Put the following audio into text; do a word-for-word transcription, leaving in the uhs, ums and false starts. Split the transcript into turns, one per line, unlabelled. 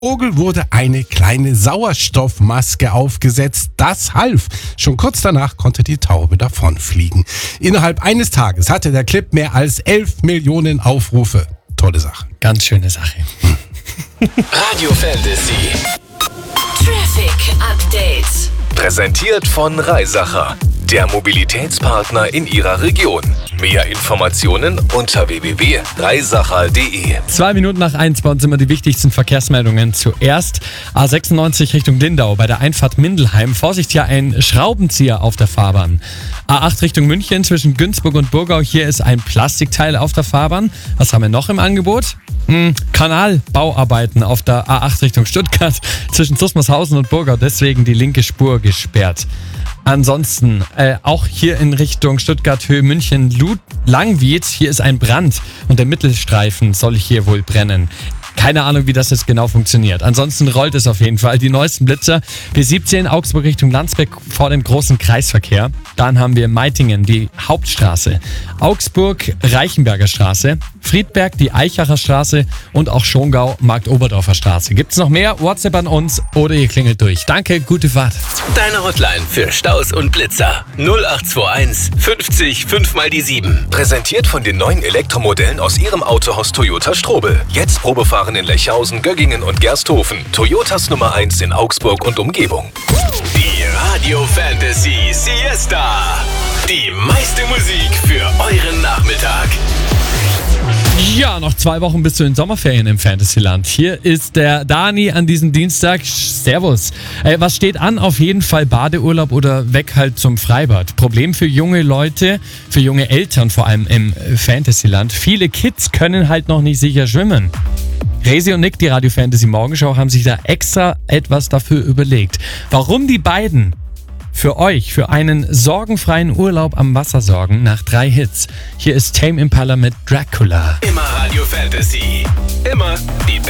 Vogel wurde eine kleine Sauerstoffmaske aufgesetzt. Das half. Schon kurz danach konnte die Taube davonfliegen. Innerhalb eines Tages hatte der Clip mehr als elf Millionen Aufrufe. Tolle Sache.
Ganz schöne Sache.
Radio Fantasy.
Traffic Update.
Präsentiert von Reisacher, der Mobilitätspartner in Ihrer Region. Mehr Informationen unter w w w punkt reisacher punkt d e.
Zwei Minuten nach eins bei uns immer die wichtigsten Verkehrsmeldungen. Zuerst A sechsundneunzig Richtung Lindau bei der Einfahrt Mindelheim. Vorsicht, hier ein Schraubenzieher auf der Fahrbahn. A acht Richtung München zwischen Günzburg und Burgau. Hier ist ein Plastikteil auf der Fahrbahn. Was haben wir noch im Angebot? Hm, Kanalbauarbeiten auf der A acht Richtung Stuttgart zwischen Zusmarshausen und Burgau. Deswegen die linke Spur gesperrt. Ansonsten äh, auch hier in Richtung Stuttgart, Höhe München, Lud- Langwied. Hier ist ein Brand und der Mittelstreifen soll hier wohl brennen. Keine Ahnung, wie das jetzt genau funktioniert. Ansonsten rollt es auf jeden Fall. Die neuesten Blitzer. B siebzehn, Augsburg Richtung Landsberg vor dem großen Kreisverkehr. Dann haben wir Meitingen, die Hauptstraße. Augsburg, Reichenberger Straße. Friedberg, die Eichacher Straße. Und auch Schongau, Marktoberdorfer Straße. Gibt's noch mehr? WhatsApp an uns oder ihr klingelt durch. Danke, gute Fahrt.
Deine Hotline für Staus und Blitzer. null acht zwei eins fünfzig fünf mal die sieben. Präsentiert von den neuen Elektromodellen aus Ihrem Autohaus Toyota Strobel. Jetzt Probefahren in Lechhausen, Göggingen und Gersthofen. Toyotas Nummer eins in Augsburg und Umgebung. Die Radio Fantasy Siesta. Die meiste Musik für euren Nachmittag.
Ja, noch zwei Wochen bis zu den Sommerferien im Fantasyland. Hier ist der Dani an diesem Dienstag. Servus. Äh, was steht an? Auf jeden Fall Badeurlaub oder weg halt zum Freibad. Problem für junge Leute, für junge Eltern vor allem im Fantasyland. Viele Kids können halt noch nicht sicher schwimmen. Resi und Nick, die Radio Fantasy Morgenschau, haben sich da extra etwas dafür überlegt. Warum die beiden für euch, für einen sorgenfreien Urlaub am Wasser sorgen nach drei Hits. Hier ist Tame Impala mit Dracula.
Immer Radio Fantasy. Immer die